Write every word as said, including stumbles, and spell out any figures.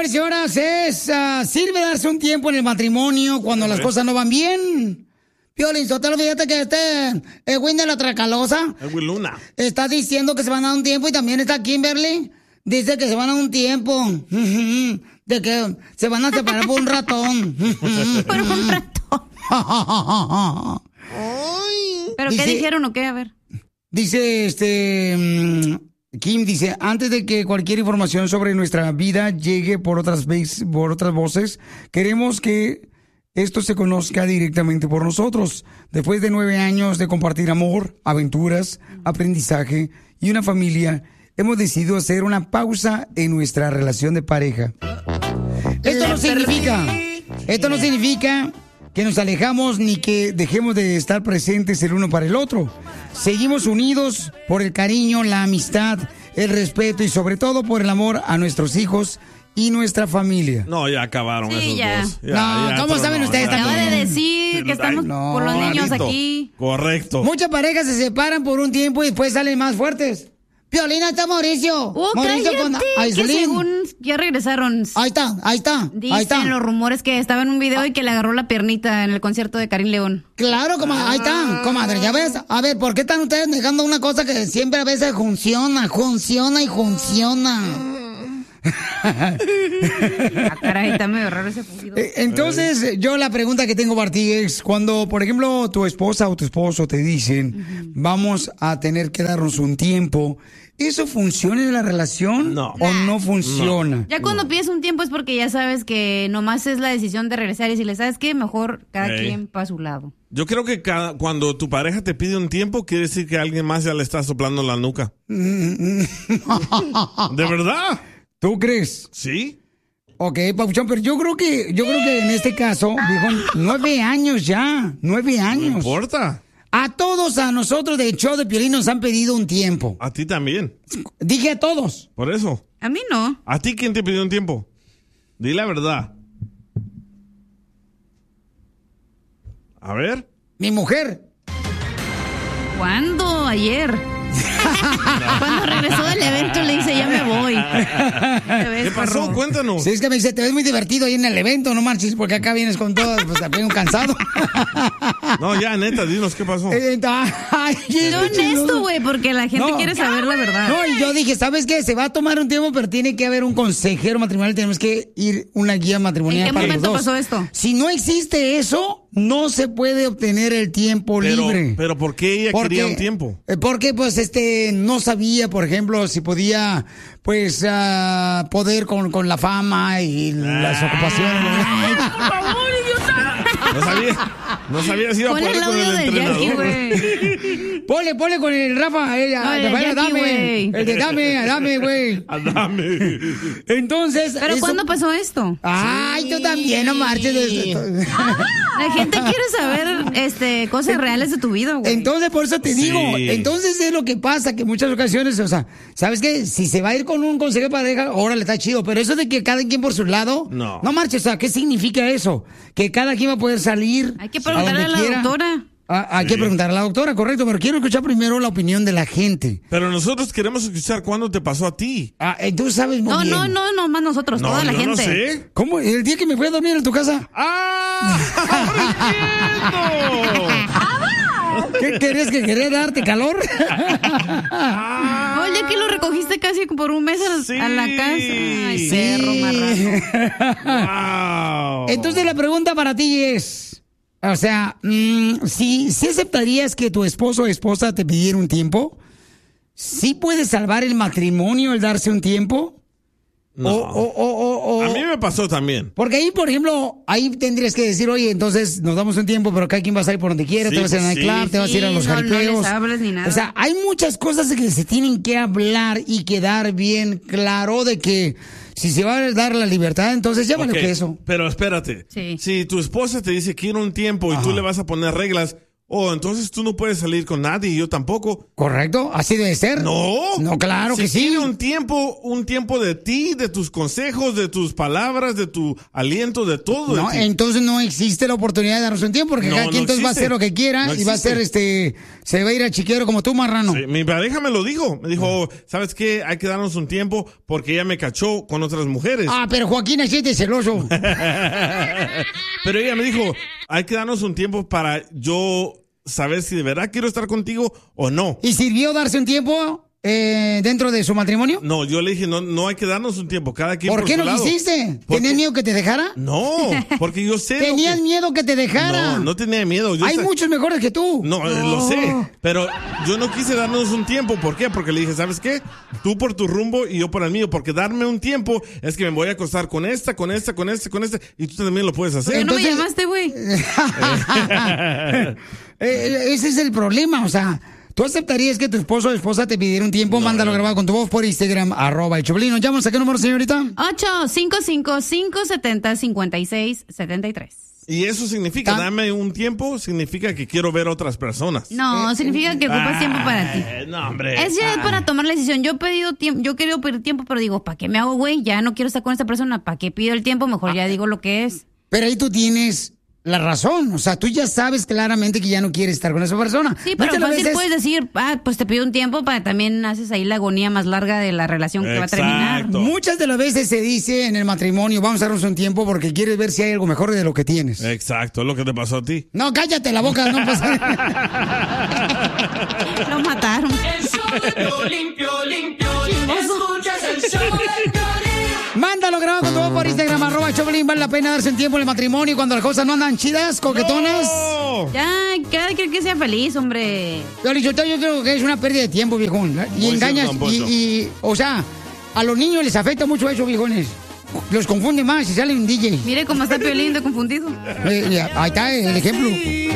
señores y señoras, es, uh, ¿sirve darse un tiempo en el matrimonio cuando las cosas no van bien? Piolín Sotelo, fíjate que este Edwin de la Tracalosa Edwin Luna está diciendo que se van a dar un tiempo, y también está Kimberly, dice que se van a dar un tiempo, de que se van a separar por un ratón. Por un ratón. ¿Pero Dice- qué dijeron o qué? A ver. Dice, este, mm, Kim dice, antes de que cualquier información sobre nuestra vida llegue por otras, veces, por otras voces, queremos que esto se conozca directamente por nosotros. Después de nueve años de compartir amor, aventuras, aprendizaje y una familia, hemos decidido hacer una pausa en nuestra relación de pareja. Esto no significa, esto no significa que nos alejamos ni que dejemos de estar presentes el uno para el otro. Seguimos unidos por el cariño, la amistad, el respeto y sobre todo por el amor a nuestros hijos y nuestra familia. No, ya acabaron Sí, esos ya. dos. No, ¿cómo pero saben ustedes ya. Acaba también? de decir que estamos no, por los niños Clarito. aquí. Correcto. Muchas parejas se separan por un tiempo y después salen más fuertes. Piolina, está Mauricio. Oh, Mauricio cállate, que Aislinn. según ya regresaron. Ahí está, ahí está, ahí Dicen está. los rumores que estaba en un video y que le agarró la piernita en el concierto de Karim León. Claro, comadre, ahí está, comadre, ya ves. A ver, ¿por qué están ustedes negando una cosa que siempre a veces funciona, funciona y funciona? Ah, caray, está medio raro ese fugido. Eh, Entonces, yo la pregunta que tengo para ti es, cuando, por ejemplo, tu esposa o tu esposo te dicen, vamos a tener que darnos un tiempo, ¿eso funciona en la relación No. o no funciona? Ya cuando pides un tiempo es porque ya sabes que nomás es la decisión de regresar y si le sabes que mejor cada Ey. quien para su lado. Yo creo que cada, cuando tu pareja te pide un tiempo, quiere decir que alguien más ya le está soplando la nuca. ¿De verdad? ¿Tú crees? Sí. Ok, Papuchón, pero yo creo que, yo creo que en este caso, dijo, nueve años ya, nueve No años. importa. A todos, a nosotros de Show de Piolín nos han pedido un tiempo. A ti también. Dije a todos. Por eso. A mí no. ¿A ti quién te pidió un tiempo? Di la verdad. A ver. Mi mujer. ¿Cuándo? Ayer. Cuando regresó del evento le dice, ya me voy. ¿Qué pasó? Cuéntanos. Sí, es que me dice, te ves muy divertido ahí en el evento, no marches, porque acá vienes con todo, pues también cansado. No, ya, neta, dinos qué pasó. Eh, ay, Sé honesto, güey, porque la gente No. quiere saber la verdad. No, y yo dije, ¿sabes qué? Se va a tomar un tiempo, pero tiene que haber un consejero matrimonial, tenemos que ir una guía matrimonial ¿En qué para los momento dos. pasó esto? Si no existe eso, no se puede obtener el tiempo Pero, libre. pero ¿por qué ella Porque- quería un tiempo? eh, Porque, pues, este, no sabía, por ejemplo, si podía, pues, ah, poder con, con la fama y las ocupaciones. No sabía, no sabía si iba a Pon poder el con audio el del Jackie, entrenador. güey. Ponle, ponle con el Rafa, ella, No, el te de vaya, Jackie, dame, güey. el de dame, dame, güey. Dame. Entonces. ¿Pero eso- cuándo pasó esto? Ay, tú también, no marches. de- La gente quiere saber este cosas reales de tu vida, güey. Entonces, por eso te Sí. digo, entonces es lo que pasa, que muchas ocasiones, o sea, ¿sabes qué? Si se va a ir con un consejero de pareja, órale, está chido, pero eso de que cada quien por su lado, No. no marches, o sea, ¿qué significa eso? Que cada quien va a poder salir Hay que preguntarle a donde la quiera. doctora. Ah, hay que preguntar a la doctora, correcto, pero quiero escuchar primero la opinión de la gente. Pero nosotros queremos escuchar cuándo te pasó a ti. Ah, eh, tú sabes muy No, bien. no, no, no más nosotros, No, toda la yo no gente. sé. ¿Cómo? ¿El día que me fui a dormir en tu casa? ¡Ah! ¿Qué querías que quería darte calor? Oye, que lo recogiste casi por un mes a, Sí. a la casa. Ay, Sí. perro marrano. Wow. Entonces la pregunta para ti es, o sea, mm, si, si aceptarías que tu esposo o esposa te pidiera un tiempo, ¿sí puedes salvar el matrimonio el darse un tiempo? No. O, o, o, o, o- A mí me pasó también. Porque ahí, por ejemplo, ahí tendrías que decir, oye, entonces nos damos un tiempo, pero cada quien va a salir por donde quiera, Sí, te vas a ir a pues nightclub, sí. te vas a ir a Sí, los no, no jaripeos. les hables ni nada. O sea, hay muchas cosas que se tienen que hablar y quedar bien claro de que si se va a dar la libertad, entonces llámale Ok, que eso. Pero espérate. Sí. Si tu esposa te dice quiero un tiempo y tú le vas a poner reglas, oh, entonces tú no puedes salir con nadie y yo tampoco. ¿Correcto? ¿Así debe ser? No. No, claro si que sí. quiere un tiempo, un tiempo de ti, de tus consejos, de tus palabras, de tu aliento, de todo. No, de ti. entonces no existe la oportunidad de darnos un tiempo, porque No, cada quien no entonces va a existe. hacer lo que quiera No y va a existe. ser, este, se va a ir a chiquero como tú, marrano. Sí, mi pareja me lo dijo. Me dijo, oh, ¿sabes qué? Hay que darnos un tiempo porque ella me cachó con otras mujeres. Ah, pero Joaquín así de celoso. Pero ella me dijo, hay que darnos un tiempo para yo saber si de verdad quiero estar contigo o no. ¿Y sirvió darse un tiempo eh, dentro de su matrimonio? No, yo le dije, no, no hay que darnos un tiempo, cada quien ¿Por por qué su no lado. quisiste? ¿Por ¿Tenías qué? miedo que te dejara? No, porque yo sé. lo ¿Tenías que- miedo que te dejara? No, no tenía miedo. Yo Hay sé- muchos mejores que tú. No, eh, lo sé, pero yo no quise darnos un tiempo. ¿Por qué? Porque le dije, ¿sabes qué? Tú por tu rumbo y yo por el mío. Porque darme un tiempo es que me voy a acostar con esta, con esta, con esta, con esta. Y tú también lo puedes hacer. Pero no me Entonces- llamaste, güey. Eh, ese es el problema, o sea, ¿tú aceptarías que tu esposo o esposa te pidiera un tiempo? Mándalo grabado con tu voz por Instagram, arroba el Choplin. ¿Llamamos a qué número, señorita? ocho cinco cinco, cinco siete cero, cinco seis siete tres. Y eso significa, Ta- dame un tiempo, significa que quiero ver otras personas. No, significa que ocupas tiempo para ti. Eh, No, hombre. Es ya para tomar la decisión. Yo he pedido tiempo, yo he querido pedir tiempo, pero digo, ¿para qué me hago, güey? Ya no quiero estar con esta persona. ¿Para qué pido el tiempo? Mejor ya digo lo que es. Pero ahí tú tienes la razón, o sea, tú ya sabes claramente que ya no quieres estar con esa persona. Sí, pero Muchas fácil veces- puedes decir, ah, pues te pido un tiempo para también haces ahí la agonía más larga de la relación que va a terminar. Exacto. Muchas de las veces se dice en el matrimonio, vamos a darnos un tiempo porque quieres ver si hay algo mejor de lo que tienes. Exacto, es lo que te pasó a ti. No, cállate la boca, no pasa. Lo mataron. El show de Piolín, Piolín, Piolín. Escuchas el show de Piolín. Mándalo grabado con tu voz por Instagram, arroba Choplin. Vale la pena darse un tiempo en el matrimonio cuando las cosas no andan chidas, coquetonas. ¡No! Ya, cada quien que sea feliz, hombre. Yo, yo, yo creo que es una pérdida de tiempo, viejón. Y Muy engañas, cierto, don y, Poncho. y, o sea, a los niños les afecta mucho eso, viejones. Los confunde más y salen un D J. Mire cómo está Piolín de confundido. Eh, ahí está el ejemplo.